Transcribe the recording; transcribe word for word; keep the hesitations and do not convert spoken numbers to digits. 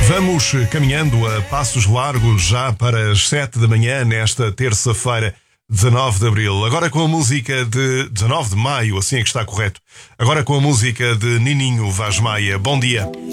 Vamos caminhando a passos largos já para as sete da manhã nesta terça-feira, dezanove de abril. Agora com a música de... dezanove de maio, assim é que está correto. Agora com a música de Nininho Vaz Maia. Bom dia.